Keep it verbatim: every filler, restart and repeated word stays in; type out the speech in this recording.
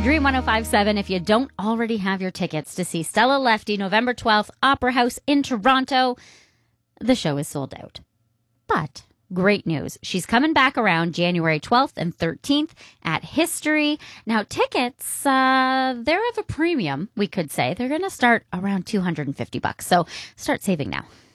Dream one oh five point seven. If you don't already have your tickets to see Stella Lefty November twelfth, Opera House in Toronto, the show is sold out. But great news. She's coming back around January twelfth and thirteenth at History. Now, tickets, uh, they're of a premium, we could say. They're going to start around two hundred fifty bucks. So start saving now.